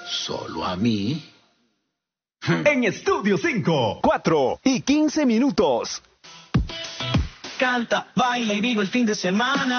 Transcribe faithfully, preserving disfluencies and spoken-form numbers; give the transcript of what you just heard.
¿Solo a mí? En Estudio cinco, cuatro y quince minutos. Canta, baila y vivo el fin de semana.